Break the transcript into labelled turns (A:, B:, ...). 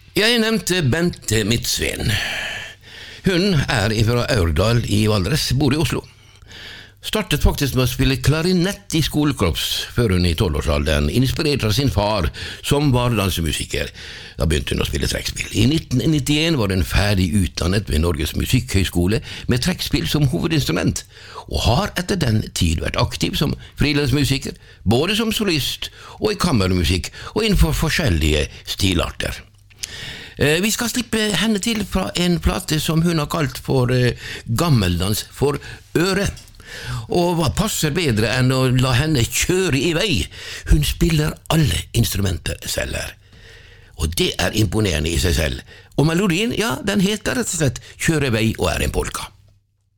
A: Jeg nevnte Bente Midtsveen. Hun fra Aurdal I Valdres, bor I Oslo. Startet faktisk med å spille klarinett I skolekorps før hun I 12-årsalderen, inspirert av sin far, som var dansemusiker. Da begynte hun å spille trekkspill. I 1991 var hun ferdig utdannet ved Norges Musikkhøgskole med trekkspill som hovedinstrument, og har etter den tid vært aktiv som frilansmusiker, både som solist og I kammermusikk og innenfor forskjellige stilarter. Vi skal slippe henne til fra en plate som hun har kalt for gammeldans for øre. Og hva passer bedre enn å la henne kjøre I vei? Hun spiller alle instrumenter selv her. Og det imponerende I seg selv. Og melodien, ja, den heter rett og slett Kjøre vei og en polka.